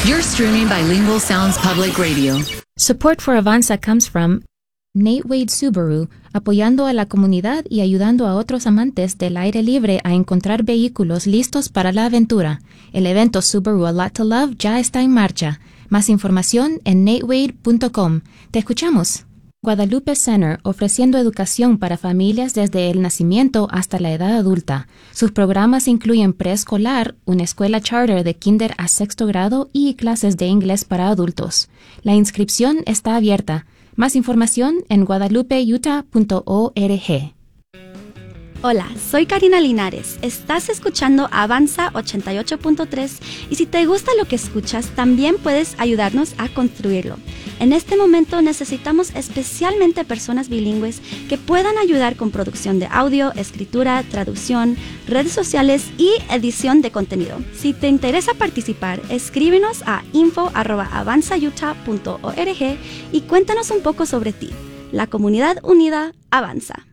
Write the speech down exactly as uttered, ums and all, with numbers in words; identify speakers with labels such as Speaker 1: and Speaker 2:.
Speaker 1: You're streaming Bilingual Sounds Public Radio.
Speaker 2: Support for Avanza comes from Nate Wade Subaru, apoyando a la comunidad y ayudando a otros amantes del aire libre a encontrar vehículos listos para la aventura. El evento Subaru A Lot to Love ya está en marcha. Más información en nate wade punto com. Te escuchamos. Guadalupe Center, ofreciendo educación para familias desde el nacimiento hasta la edad adulta. Sus programas incluyen preescolar, una escuela charter de kinder a sexto grado y clases de inglés para adultos. La inscripción está abierta. Más información en guadalupe utah punto org.
Speaker 3: Hola, soy Karina Linares. Estás escuchando Avanza ochenta y ocho punto tres y si te gusta lo que escuchas, también puedes ayudarnos a construirlo. En este momento necesitamos especialmente personas bilingües que puedan ayudar con producción de audio, escritura, traducción, redes sociales y edición de contenido. Si te interesa participar, escríbenos a info arroba avanza utah punto org y cuéntanos un poco sobre ti. La comunidad unida avanza.